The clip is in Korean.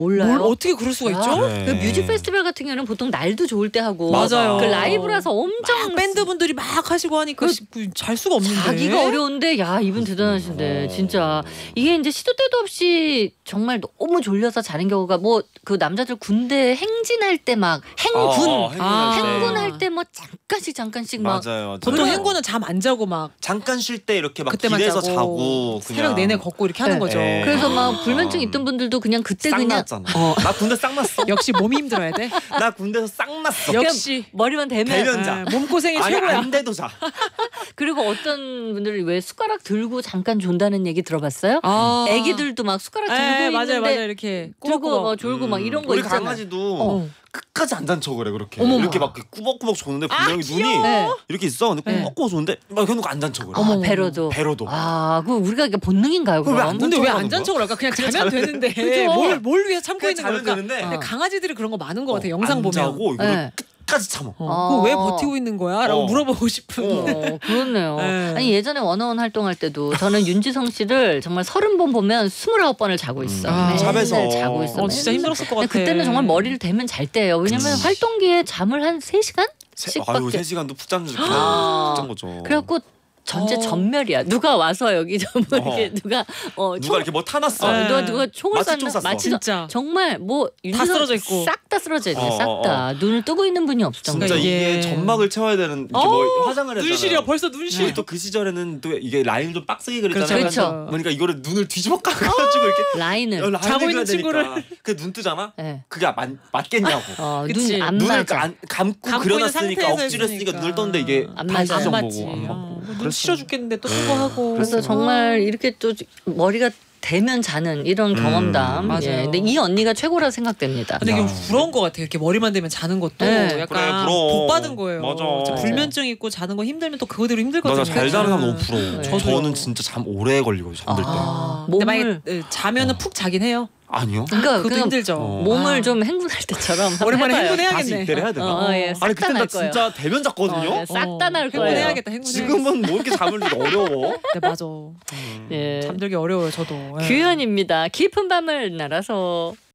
몰라요. 어떻게 그럴 수가 있죠? 그래. 그 뮤직 페스티벌 같은 경우는 보통 날도 좋을 때 하고 맞아요. 그 라이브라서 엄청 밴드 분들이 막 하시고 하니까 잘 수가 없는데. 자기가 어려운데 야 이분 대단하신데 진짜 이게 이제 시도 때도 없이 정말 너무 졸려서 자는 경우가 뭐 그 남자들 군대 행진할 때 막 행군할 때 뭐 잠깐씩 막 맞아요. 보통 행군은 잠 안 자고 막 잠깐 쉴 때 이렇게 막 그때만 길에서 자고 자고 새벽 내내 걷고 이렇게 하는 네. 거죠. 네. 그래서 막 불면증 있던 분들도 그냥 그때 싹 그냥 났잖아. 나 군대 싹 났어. 역시 몸이 힘들어야 돼. 나 군대에서 싹 났어. 역시 머리만 대면 대면자. 몸고생이 아니 최고야. 안 돼도 자. 그리고 어떤 분들이 왜 숟가락 들고 잠깐 존다는 얘기 들어봤어요? 애기들도 막 숟가락 들고 맞아요, 있는데 이렇게 들고 막 졸고 막 이런 거 우리 있잖아. 강아지도 끝까지 안 잔 척을 해 그렇게. 어머머. 이렇게 막 꾸벅꾸벅 조는데 분명히 눈이 네. 이렇게 있어. 근데 꾸벅꾸벅 조는데 막 해놓고 안 잔 척을 해. 어머 배로도. 배로도. 아, 그 우리가 이게 본능인가요? 그걸 그럼? 근데 왜 안 하는 잔 거야? 척을 할까? 그냥 자면 자면 되는데 그죠? 뭘 위해서 참고 그냥 있는 자면 걸까? 되는데 근데 강아지들이 그런 거 많은 것 같아. 영상 안 보면. 자고 이거를 네. 끝까지 참아. 그거 왜 버티고 있는 거야? 라고 물어보고 싶은. 그렇네요. 네. 아니 예전에 원어원 활동할 때도 저는 윤지성 씨를 정말 30번 보면 29번을 자고 있어. 맨날 샵에서. 자고 있어. 진짜 힘들었을 것 근데 같아. 그때는 정말 머리를 대면 잘 때예요. 왜냐면 활동기에 잠을 한 3시간? 아유 3시간도 푹 잔 거죠. 그래갖고 전멸이야. 누가 와서 여기 이렇게 누가 누가 이렇게 뭐 타놨어. 누가 총을 마취총 쐈나? 쐈어. 진짜. 정말 뭐 다 쓰러져 있고. 싹 다 쓰러져 있네. 싹 다. 눈을 뜨고 있는 분이 없어. 진짜 그러니까 이게 이게 점막을 채워야 되는 이렇게 뭐 화장을 했잖아요. 눈 시려 벌써 눈 시려. 우리 또 그 시절에는 또 이게 라인을 좀 빡세게 그렸잖아요. 그렇죠. 그러니까 이거를 눈을 뒤집어 까가지고 이렇게 라인을 자고 있는 친구를. 그눈 뜨잖아. 네. 그게 맞겠냐고. 그치. 눈 안 눈을 맞아. 감고 감고 그려놨으니까 있는 상태에서 억지로 했으니까 있으니까. 눈을 떴는데 이게 안 다 맞아. 사정 안 보고 맞지. 안 맞고. 눈 시려 죽겠는데 또 그거 하고. 그래서 정말 이렇게 또 머리가 대면 자는 이런 경험담. 맞아요. 예. 근데 이 언니가 최고라 생각됩니다. 근데 이게 부러운 것 같아요. 이렇게 머리만 대면 자는 것도 네. 그래, 약간 부러워. 복 받은 거예요. 맞아. 진짜 불면증 있고 자는 거 힘들면 또 그거대로 힘들거든요. 맞아 잘 자는 사람 너무 부러워. 네. 저는 진짜 잠 오래 걸리고 잠들 때. 근데 몸을 만약에 자면은 푹 자긴 해요. 아니요. 그러니까 그것도 그냥 힘들죠. 몸을 좀 행군할 때처럼 한번 오랜만에 해봐요. 다시 행군해야겠네. 이때를 해야 되나? 예, 아니 싹 다 그때 나 날 거예요. 진짜 대면 잤거든요. 싹 다 날 거예요. 행군해야겠다. 행군해야겠다. 지금은 뭐 이렇게 잠을 들기 어려워. 네 맞아. 예. 잠들기 어려워요 저도. 예. 규현입니다. 깊은 밤을 날아서.